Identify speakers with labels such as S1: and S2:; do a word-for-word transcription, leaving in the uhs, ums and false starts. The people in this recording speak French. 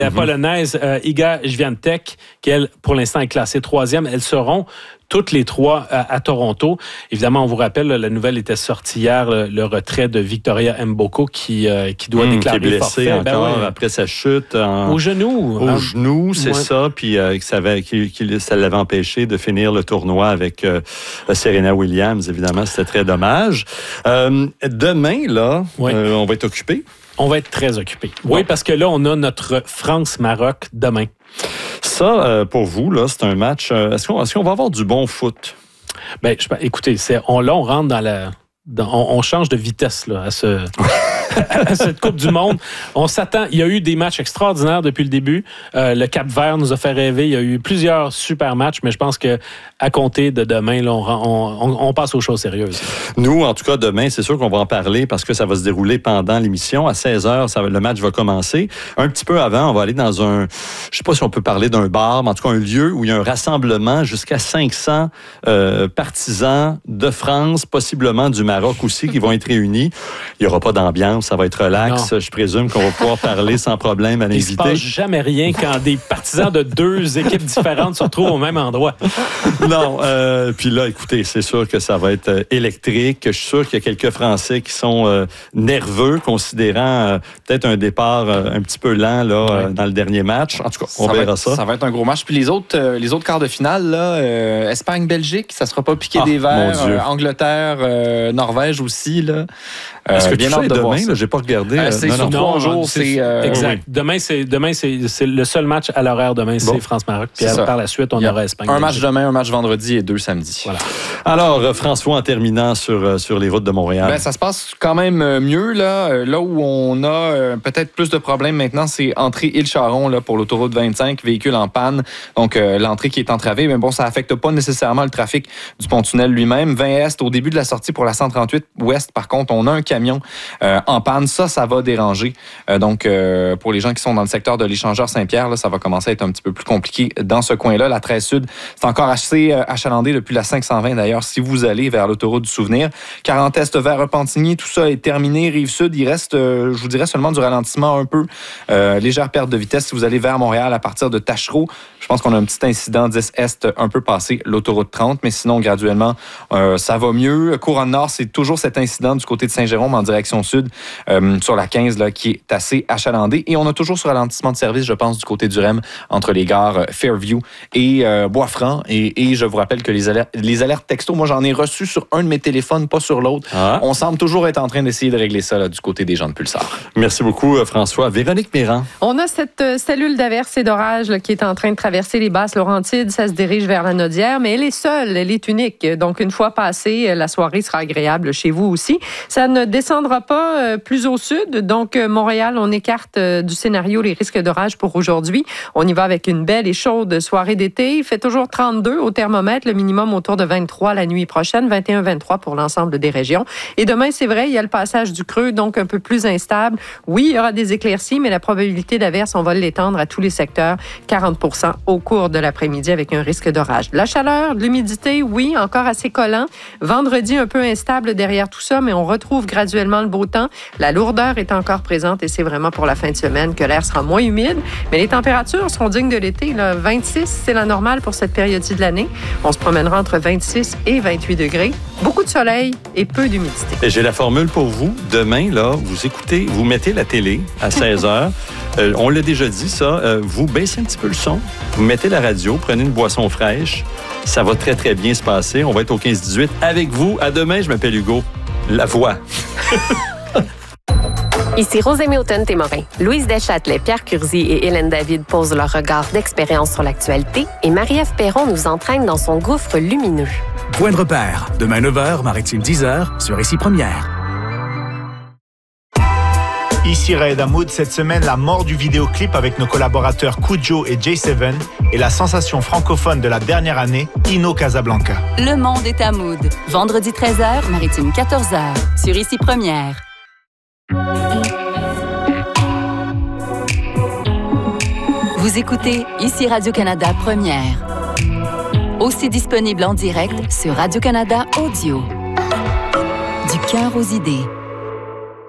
S1: La mm-hmm. Polonaise euh, Iga Świątek, qui, elle, pour l'instant, est classée troisième. Elles seront toutes les trois à, à Toronto. Évidemment, on vous rappelle, la nouvelle était sortie hier, le, le retrait de Victoria Mboko qui, euh, qui doit mmh, déclarer
S2: qui est blessée
S1: forfait.
S2: encore
S1: ben ouais.
S2: après sa chute. En...
S1: Au genou.
S2: Au
S1: hein?
S2: genou, c'est ouais. ça. Puis euh, ça, avait, qui, qui, ça l'avait empêché de finir le tournoi avec euh, Serena Williams. Évidemment, c'était très dommage. Euh, demain, là, ouais. euh, on va être occupé.
S1: On va être très occupé. Oui, bon. Parce que là, on a notre France-Maroc demain.
S2: Ça, euh, pour vous, là, c'est un match... Euh, est-ce, qu'on, est-ce qu'on va avoir du bon foot?
S1: Bien, je, écoutez, c'est, on, là, on rentre dans la... Dans, on, on change de vitesse là, à ce... à cette Coupe du Monde. On s'attend. Il y a eu des matchs extraordinaires depuis le début. Euh, le Cap-Vert nous a fait rêver. Il y a eu plusieurs super matchs, mais je pense que à compter de demain, là, on, on, on passe aux choses sérieuses.
S2: Nous, en tout cas, demain, c'est sûr qu'on va en parler parce que ça va se dérouler pendant l'émission. À seize heures, ça, le match va commencer. Un petit peu avant, on va aller dans un... Je ne sais pas si on peut parler d'un bar, mais en tout cas, un lieu où il y a un rassemblement jusqu'à cinq cents euh, partisans de France, possiblement du Maroc aussi, qui vont être réunis. Il n'y aura pas d'ambiance. Ça va être relax. Non. Je présume qu'on va pouvoir parler sans problème à l'invité.
S1: Il ne se passe jamais rien quand des partisans de deux équipes différentes se retrouvent au même endroit.
S2: Non. Euh, puis là, écoutez, c'est sûr que ça va être électrique. Je suis sûr qu'il y a quelques Français qui sont euh, nerveux, considérant euh, peut-être un départ euh, un petit peu lent là, ouais. euh, dans le dernier match. En tout cas, on
S3: ça
S2: verra
S3: va être,
S2: ça.
S3: Ça va être un gros match. Puis les autres, euh, les autres quarts de finale, là, euh, Espagne-Belgique, ça ne sera pas piqué
S2: ah,
S3: des verres. Euh, Angleterre, euh, Norvège aussi. Là.
S2: Euh, Est-ce que bien tout ça est demain? Là, j'ai pas regardé.
S3: Euh, c'est non, sur non, trois non, jours. C'est,
S1: c'est,
S3: euh,
S1: exact.
S3: Oui.
S1: Demain, c'est, demain c'est, c'est le seul match à l'horaire. Demain, bon. c'est France-Maroc. Puis à, par la suite, on aura Espagne.
S3: Un match demain, un match vendredi et deux samedi.
S1: Voilà.
S2: Alors, François, en terminant sur, sur les routes de Montréal.
S3: Ben, ça se passe quand même mieux. Là, là où on a euh, peut-être plus de problèmes maintenant, c'est entrée Île-Charon là, pour l'autoroute vingt-cinq, véhicule en panne. Donc, euh, l'entrée qui est entravée. Mais bon, ça n'affecte pas nécessairement le trafic du pont-tunnel lui-même. vingt Est, au début de la sortie pour la cent trente-huit Ouest, par contre, on a un camion euh, en panne. Ça, ça va déranger. Euh, donc, euh, pour les gens qui sont dans le secteur de l'échangeur Saint-Pierre, là, ça va commencer à être un petit peu plus compliqué dans ce coin-là. La treize Sud, c'est encore assez euh, achalandé depuis la cinq cent vingt d'ailleurs, si vous allez vers l'autoroute du Souvenir. quarante Est vers Repentigny, tout ça est terminé. Rive-Sud, il reste, euh, je vous dirais, seulement du ralentissement un peu. Euh, légère perte de vitesse si vous allez vers Montréal à partir de Tachereau. Je pense qu'on a un petit incident dix Est un peu passé l'autoroute trente, mais sinon, graduellement, euh, ça va mieux. Couronne Nord, c'est toujours cet incident du côté de Saint-Jérôme en direction sud, euh, sur la quinze, là, qui est assez achalandé. Et on a toujours ce ralentissement de service, je pense, du côté du R E M, entre les gares Fairview et euh, Bois-Franc. Et, et je vous rappelle que les alertes, les alertes texto, moi, j'en ai reçu sur un de mes téléphones, pas sur l'autre. Ah. On semble toujours être en train d'essayer de régler ça là, du côté des gens de Pulsar.
S2: Merci beaucoup, François. Véronique Méran.
S4: On a cette euh, cellule d'averse et d'orage là, qui est en train de traverser les basses Laurentides. Ça se dirige vers la Naudière, mais elle est seule, elle est unique. Donc, une fois passée, la soirée sera agréable chez vous aussi. Ça ne descendra pas euh, plus au sud. Donc, euh, Montréal, on écarte euh, du scénario les risques d'orage pour aujourd'hui. On y va avec une belle et chaude soirée d'été. Il fait toujours trente-deux au thermomètre, le minimum autour de vingt-trois la nuit prochaine, vingt et un vingt-trois pour l'ensemble des régions. Et demain, c'est vrai, il y a le passage du creux, donc un peu plus instable. Oui, il y aura des éclaircies, mais la probabilité d'averse, on va l'étendre à tous les secteurs, quarante pour cent au cours de l'après-midi avec un risque d'orage. La chaleur, de l'humidité, oui, encore assez collant. Vendredi, un peu instable derrière tout ça, mais on retrouve graduellement le beau temps. La lourdeur est encore présente et c'est vraiment pour la fin de semaine que l'air sera moins humide. Mais les températures seront dignes de l'été. Là. vingt-six, c'est la normale pour cette période-ci de l'année. On se promènera entre vingt-six et vingt-huit degrés. Beaucoup de soleil et peu d'humidité.
S2: Et j'ai la formule pour vous. Demain, là, vous écoutez, vous mettez la télé à seize heures. euh, on l'a déjà dit, ça. Euh, vous baissez un petit peu le son. Vous mettez la radio, prenez une boisson fraîche. Ça va très, très bien se passer. On va être au quinze dix-huit avec vous. À demain, je m'appelle Hugo. La voix.
S5: Ici Rosemée Automne-Témorin. Louise Deschâtelet, Pierre Curzi et Hélène David posent leur regard d'expérience sur l'actualité et Marie-Ève Perron nous entraîne dans son gouffre lumineux.
S6: Point de repère. Demain neuf heures, Maritime dix heures, sur Ici Première.
S7: Ici Raed Hamoud, cette semaine, la mort du vidéoclip avec nos collaborateurs Kujo et J sept et la sensation francophone de la dernière année, Ino Casablanca.
S8: Le monde est à Mood. Vendredi treize heures, Maritime quatorze heures, sur Ici Première. Vous écoutez Ici Radio-Canada Première. Aussi disponible en direct sur Radio-Canada Audio. Du cœur aux idées.